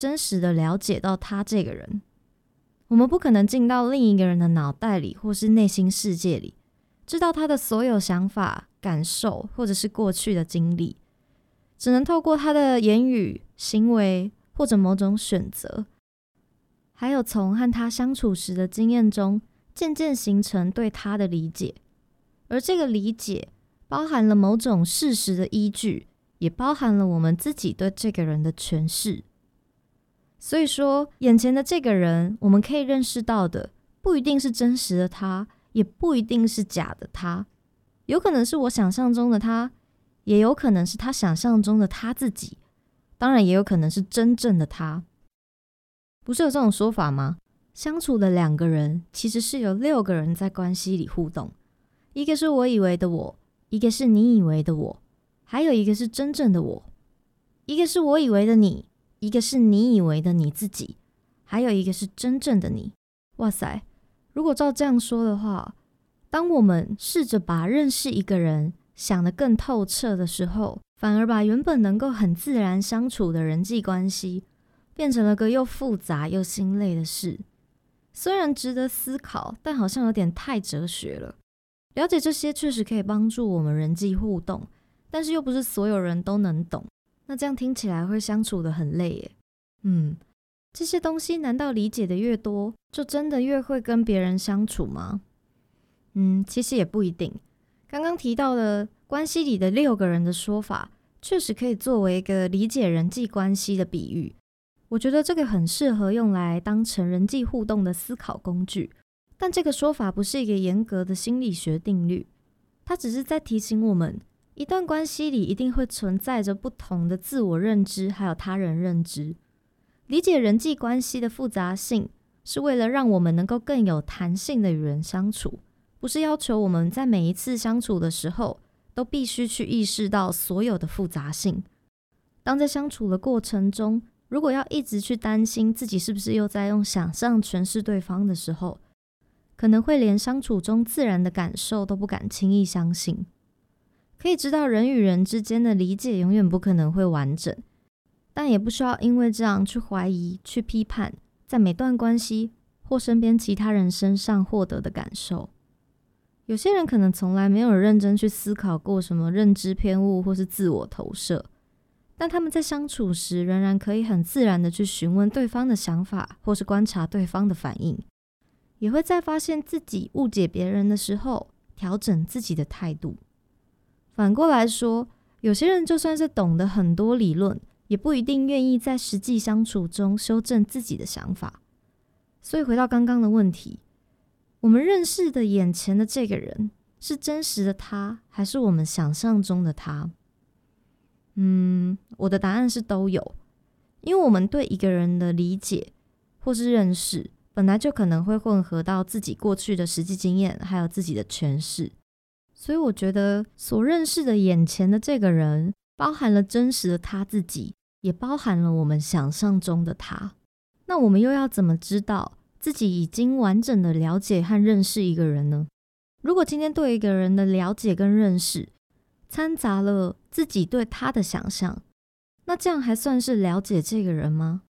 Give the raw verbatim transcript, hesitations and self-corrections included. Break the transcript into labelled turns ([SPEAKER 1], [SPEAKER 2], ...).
[SPEAKER 1] 真实的了解到他这个人。我们不可能进到另一个人的脑袋里或是内心世界里，知道他的所有想法、感受或者是过去的经历，只能透过他的言语、行为或者某种选择，还有从和他相处时的经验中渐渐形成对他的理解。而这个理解包含了某种事实的依据，也包含了我们自己对这个人的诠释。所以说，眼前的这个人，我们可以认识到的，不一定是真实的他，也不一定是假的他，有可能是我想象中的他，也有可能是他想象中的他自己，当然也有可能是真正的他。不是有这种说法吗？相处的两个人，其实是有六个人在关系里互动，一个是我以为的我，一个是你以为的我，还有一个是真正的我，一个是我以为的你，一个是你以为的你自己，还有一个是真正的你。哇塞，如果照这样说的话，当我们试着把认识一个人想得更透彻的时候，反而把原本能够很自然相处的人际关系变成了个又复杂又心累的事。虽然值得思考，但好像有点太哲学了。了解这些确实可以帮助我们人际互动，但是又不是所有人都能懂，那这样听起来会相处得很累耶。嗯，这些东西难道理解的越多，就真的越会跟别人相处吗？嗯，其实也不一定。刚刚提到的关系里的六个人的说法，确实可以作为一个理解人际关系的比喻。我觉得这个很适合用来当成人际互动的思考工具。但这个说法不是一个严格的心理学定律，它只是在提醒我们，一段关系里一定会存在着不同的自我认知还有他人认知。理解人际关系的复杂性，是为了让我们能够更有弹性的与人相处，不是要求我们在每一次相处的时候都必须去意识到所有的复杂性。当在相处的过程中，如果要一直去担心自己是不是又在用想象诠释对方的时候，可能会连相处中自然的感受都不敢轻易相信。可以知道人与人之间的理解永远不可能会完整，但也不需要因为这样去怀疑、去批判在每段关系或身边其他人身上获得的感受。有些人可能从来没有认真去思考过什么认知偏误或是自我投射，但他们在相处时仍然可以很自然的去询问对方的想法，或是观察对方的反应，也会在发现自己误解别人的时候调整自己的态度。反过来说，有些人就算是懂得很多理论，也不一定愿意在实际相处中修正自己的想法。所以回到刚刚的问题，我们认识的眼前的这个人，是真实的他，还是我们想象中的他？嗯，我的答案是都有。因为我们对一个人的理解或是认识，本来就可能会混合到自己过去的实际经验，还有自己的诠释。所以我觉得所认识的眼前的这个人，包含了真实的他自己，也包含了我们想象中的他。那我们又要怎么知道自己已经完整的了解和认识一个人呢？如果今天对一个人的了解跟认识掺杂了自己对他的想象，那这样还算是了解这个人吗？